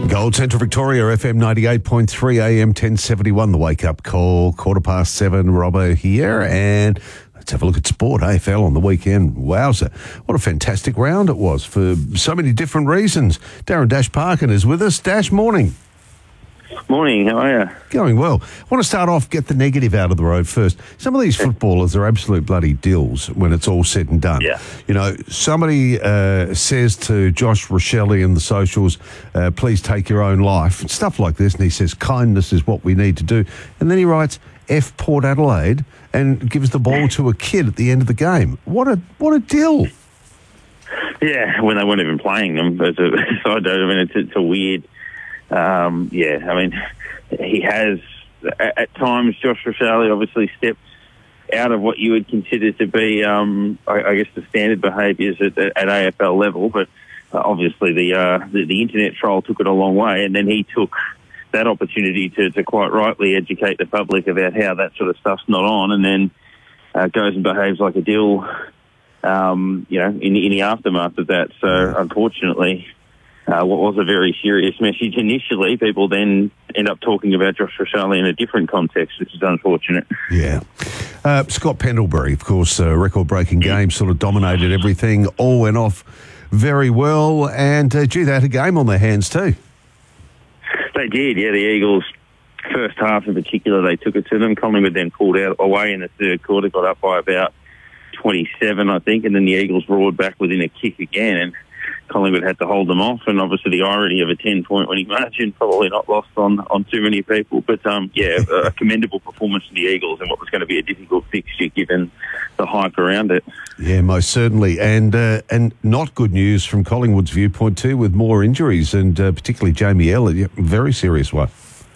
Gold Central Victoria, FM 98.3 AM 1071, the wake-up call, 7:15, Robbo here, and let's have a look at sport, AFL on the weekend. Wowza, what a fantastic round it was for so many different reasons. Darren Dash Parkin is with us. Dash, morning. Morning, how are you? Going well. I want to start off, get the negative out of the road first. Some of these footballers are absolute bloody dills when it's all said and done. Yeah. You know, somebody says to Josh Rochelle in the socials, please take your own life, stuff like this, and he says kindness is what we need to do. And then he writes F Port Adelaide and gives the ball to a kid at the end of the game. What a dill. Yeah, when they weren't even playing them. As a side note, I mean, it's a weird... he has, at times, Josh Rochelle obviously stepped out of what you would consider to be, I guess, the standard behaviours at AFL level, but obviously the internet troll took it a long way, and then he took that opportunity to quite rightly educate the public about how that sort of stuff's not on, and then goes and behaves like a dill, in the aftermath of that. So, unfortunately... what was a very serious message initially, people then end up talking about Josh Rochelle in a different context, which is unfortunate. Yeah. Scott Pendlebury, of course, record-breaking game, sort of dominated everything, all went off very well, and they had a game on their hands too. They did, yeah. The Eagles, first half in particular, they took it to them. Collingwood then pulled out away in the third quarter, got up by about 27, I think, and then the Eagles roared back within a kick again, and Collingwood had to hold them off, and obviously the irony of a 10-point winning margin probably not lost on too many people. But, a commendable performance for the Eagles and what was going to be a difficult fixture given the hype around it. Yeah, most certainly. And not good news from Collingwood's viewpoint too, with more injuries, and particularly Jamie Elliott, very serious one.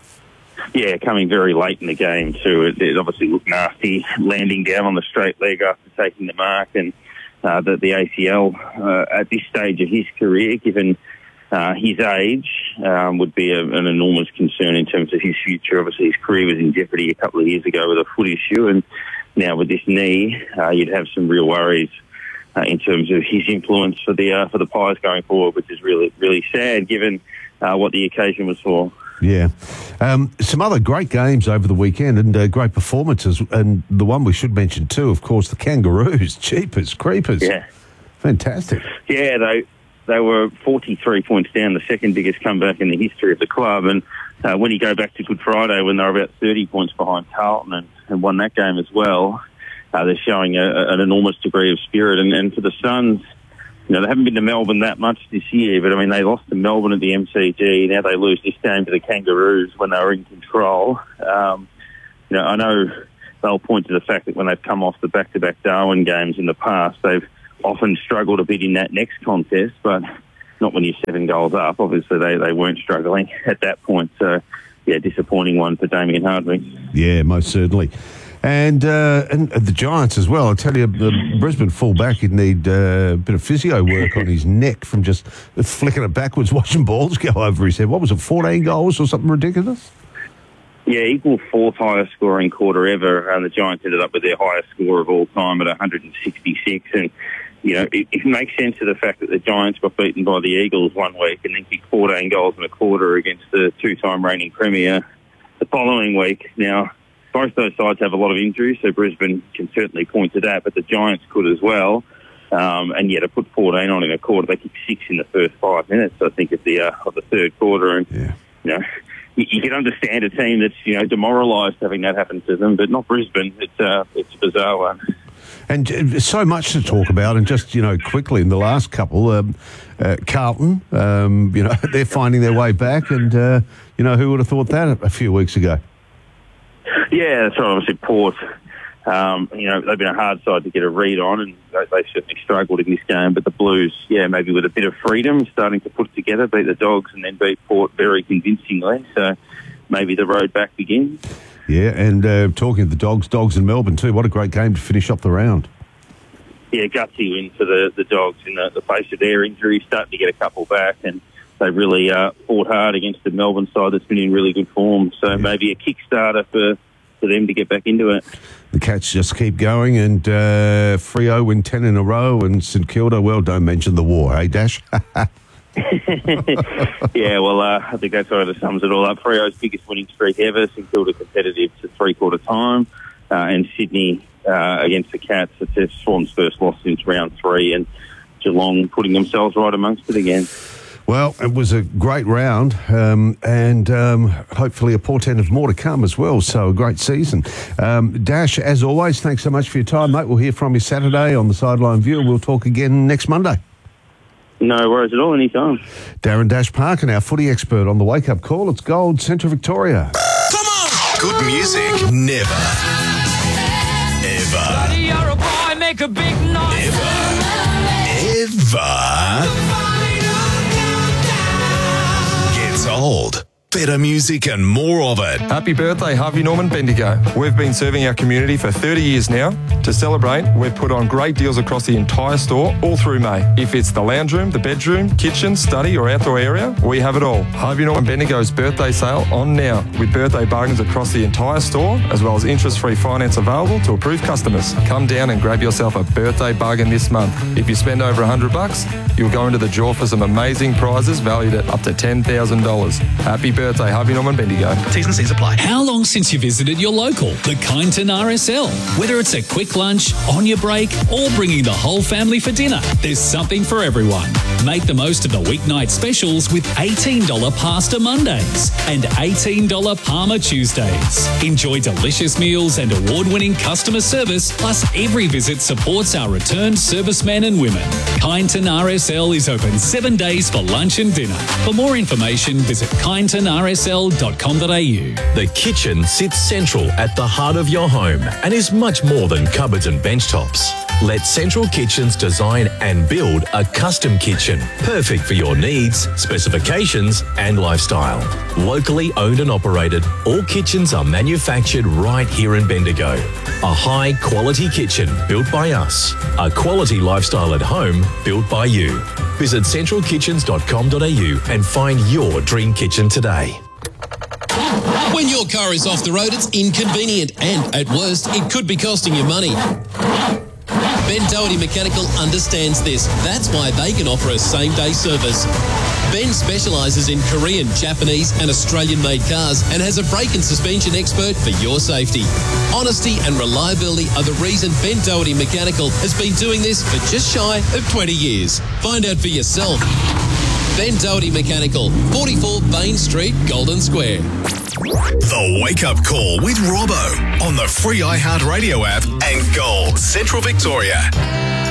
Yeah, coming very late in the game too. It obviously looked nasty, landing down on the straight leg after taking the mark, and the ACL at this stage of his career, given his age, would be an enormous concern in terms of his future. Obviously, his career was in jeopardy a couple of years ago with a foot issue, and now with this knee, you'd have some real worries in terms of his influence for the Pies going forward, which is really, really sad given what the occasion was for. Yeah. Some other great games over the weekend and great performances. And the one we should mention too, of course, the Kangaroos. Jeepers creepers. Yeah. Fantastic. Yeah, they were 43 points down, the second biggest comeback in the history of the club. And when you go back to Good Friday, when they were about 30 points behind Carlton and won that game as well, they're showing an enormous degree of spirit. And for the Suns, they haven't been to Melbourne that much this year, but, they lost to Melbourne at the MCG. Now they lose this game to the Kangaroos when they were in control. I know they'll point to the fact that when they've come off the back-to-back Darwin games in the past, they've often struggled a bit in that next contest, but not when you're 7 goals up. Obviously, they weren't struggling at that point. So, yeah, disappointing one for Damien Hardwick. Yeah, most certainly. And the Giants as well. I tell you, the Brisbane fullback, he'd need a bit of physio work on his neck from just flicking it backwards, watching balls go over his head. What was it, 14 goals or something ridiculous? Yeah, equal fourth highest scoring quarter ever, and the Giants ended up with their highest score of all time at 166. And, it makes sense of the fact that the Giants got beaten by the Eagles one week and then kicked 14 goals in a quarter against the two-time reigning premier the following week. Now, both those sides have a lot of injuries, so Brisbane can certainly point to that, but the Giants could as well. And to put 14 on in a quarter, they kicked 6 in the first 5 minutes, I think, of the third quarter. And, you can understand a team that's, demoralised having that happen to them, but not Brisbane. It's a bizarre one. And so much to talk about, and just, quickly in the last couple, Carlton, they're finding their way back, and, who would have thought that a few weeks ago? Yeah, that's right. Obviously, Port, they've been a hard side to get a read on, and they certainly struggled in this game. But the Blues, maybe with a bit of freedom, starting to put it together, beat the Dogs, and then beat Port very convincingly. So maybe the road back begins. Yeah, and talking of the Dogs in Melbourne too, what a great game to finish off the round. Yeah, gutsy win for the Dogs in the face of their injuries, starting to get a couple back, and they really fought hard against the Melbourne side that's been in really good form. So maybe a Kickstarter for them to get back into it. The Cats just keep going, and Freo win 10 in a row, and St Kilda, well, don't mention the war, hey, Dash? Yeah, well, I think that sort of sums it all up. Freo's biggest winning streak ever. St Kilda competitive to three-quarter time. And Sydney against the Cats, it's Swan's first loss since round 3, and Geelong putting themselves right amongst it again. Well, it was a great round, and hopefully a portent of more to come as well. So a great season. Dash, as always, thanks so much for your time, mate. We'll hear from you Saturday on the Sideline View. We'll talk again next Monday. No worries at all, anytime. Darren Dash Parkin, our footy expert on the Wake Up Call. It's Gold, Central Victoria. Come on! Good music never, ever, Buddy, you're a boy, make a big noise. ever gets old. Better music and more of it. Happy birthday, Harvey Norman Bendigo. We've been serving our community for 30 years now. To celebrate, we've put on great deals across the entire store all through May. If it's the lounge room, the bedroom, kitchen, study or outdoor area, we have it all. Harvey Norman Bendigo's birthday sale on now with birthday bargains across the entire store, as well as interest-free finance available to approved customers. Come down and grab yourself a birthday bargain this month. If you spend over $100, you'll go into the draw for some amazing prizes valued at up to $10,000. Happy birthday, Harvey Norman Bendigo. T's and C's apply. How long since you visited your local, the Kyneton RSL? Whether it's a quick lunch, on your break, or bringing the whole family for dinner, there's something for everyone. Make the most of the weeknight specials with $18 Pasta Mondays and $18 Parma Tuesdays. Enjoy delicious meals and award-winning customer service, plus every visit supports our returned servicemen and women. Kyneton RSL is open 7 days for lunch and dinner. For more information, visit kynetonrsl.com.au. The kitchen sits central at the heart of your home and is much more than cupboards and benchtops. Let Central Kitchens design and build a custom kitchen, perfect for your needs, specifications and lifestyle. Locally owned and operated, all kitchens are manufactured right here in Bendigo. A high-quality kitchen built by us. A quality lifestyle at home built by you. Visit centralkitchens.com.au and find your dream kitchen today. When your car is off the road, it's inconvenient and, at worst, it could be costing you money. Ben Doherty Mechanical understands this. That's why they can offer a same-day service. Ben specialises in Korean, Japanese and Australian-made cars and has a brake and suspension expert for your safety. Honesty and reliability are the reason Ben Doherty Mechanical has been doing this for just shy of 20 years. Find out for yourself. Ben Doherty Mechanical, 44 Bain Street, Golden Square. The Wake Up Call with Robbo on the free iHeartRadio app and Gold Central Victoria.